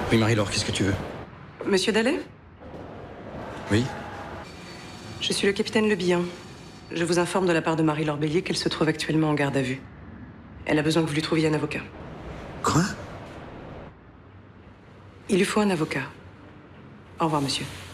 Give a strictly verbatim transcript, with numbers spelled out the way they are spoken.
Oui, Marie-Laure, qu'est-ce que tu veux? Monsieur Dallet? Oui? Je suis le capitaine Le Bihan. Je vous informe de la part de Marie-Laure Bélier qu'elle se trouve actuellement en garde à vue. Elle a besoin que vous lui trouviez un avocat. Quoi? Il lui faut un avocat. Au revoir, monsieur.